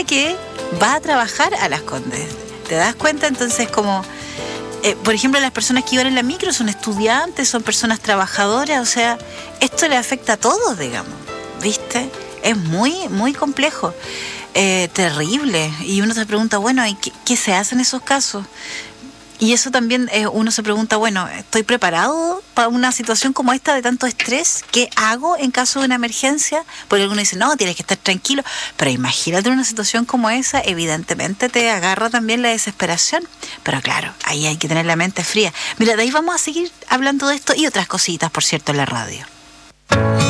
gente que va a trabajar a Las Condes. ¿Te das cuenta? Entonces, como, por ejemplo, las personas que iban en la micro son estudiantes, son personas trabajadoras, o sea, esto le afecta a todos, digamos, ¿viste? Es muy, muy complejo, terrible. Y uno se pregunta, bueno, ¿y qué se hace en esos casos? Y eso también uno se pregunta, bueno, ¿estoy preparado para una situación como esta de tanto estrés? ¿Qué hago en caso de una emergencia? Porque algunos dicen, no, tienes que estar tranquilo. Pero imagínate una situación como esa, evidentemente te agarra también la desesperación. Pero claro, ahí hay que tener la mente fría. Mira, de ahí vamos a seguir hablando de esto y otras cositas, por cierto, en la radio.